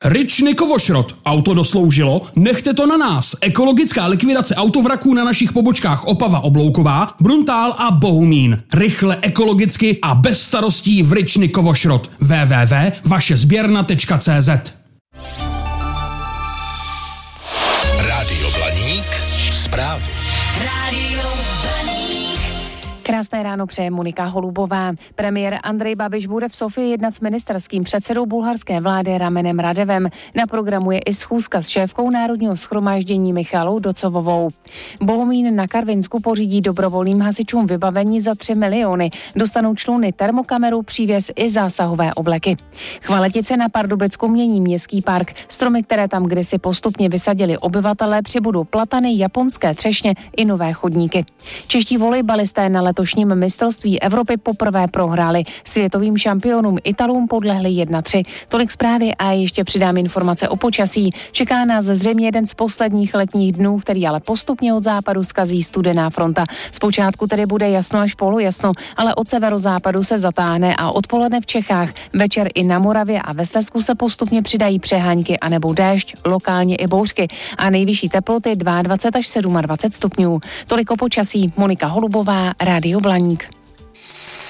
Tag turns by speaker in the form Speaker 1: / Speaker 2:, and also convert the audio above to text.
Speaker 1: Ričny Kovošrot. Auto dosloužilo? Nechte to na nás. Ekologická likvidace autovraků na našich pobočkách Opava Oblouková, Bruntál a Bohumín. Rychle, ekologicky a bez starostí v Ričny Kovošrot. www.vašezběrna.cz.
Speaker 2: Rádio Blaník. Zprávy. Rádio
Speaker 3: Blaník. Krásné ráno přeje Monika Holubová. Premiér Andrej Babiš bude v Sofii jednat s ministerským předsedou bulharské vlády Ramenem Radevem. Na programu je i schůzka s šéfkou Národního shromáždění Michalou Docovovou. Bohumín na Karvinsku pořídí dobrovolným hasičům vybavení za 3 miliony. Dostanou čluny, termokameru, přívěs i zásahové obleky. Chvaletice na Pardubicku mění městský park. Stromy, které tam kdysi postupně vysadili obyvatelé, přibudou platany, japonské třešně i nové chodníky. Čeští volejbalisté na letošním mistrovství Evropy poprvé prohráli. Světovým šampionům Italům podlehli 1-3. Tolik zprávy a ještě přidám informace o počasí. Čeká nás zřejmě jeden z posledních letních dnů, který ale postupně od západu skazí studená fronta. Zpočátku tedy bude jasno až polojasno, ale od severozápadu se zatáhne a odpoledne v Čechách, večer i na Moravě a ve Slezsku se postupně přidají přehánky anebo déšť, lokálně i bouřky a nejvyšší teploty 22 až 27 stupňů. Tolik o počasí. Monika Holubová, Rádio Blaník.